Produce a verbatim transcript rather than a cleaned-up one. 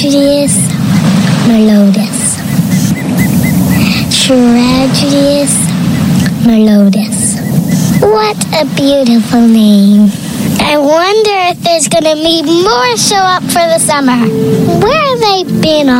Tragedies Melodious. Tragedies Melodious. What a beautiful name. I wonder if there's going to be more show up for the summer. Where have they been all